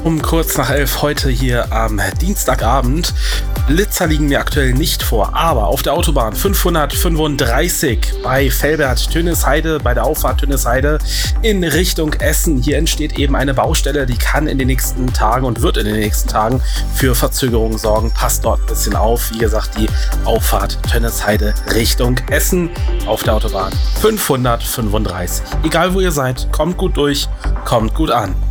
Um kurz nach 11 heute hier am Dienstagabend. Blitzer liegen mir aktuell nicht vor, aber auf der Autobahn 535 bei Velbert-Tönnesheide, bei der Auffahrt Tönnesheide in Richtung Essen. Hier entsteht eben eine Baustelle, die kann in den nächsten Tagen und wird in den nächsten Tagen für Verzögerungen sorgen. Passt dort ein bisschen auf. Wie gesagt, die Auffahrt Tönnesheide Richtung Essen auf der Autobahn 535. Egal wo ihr seid, kommt gut durch, kommt gut an.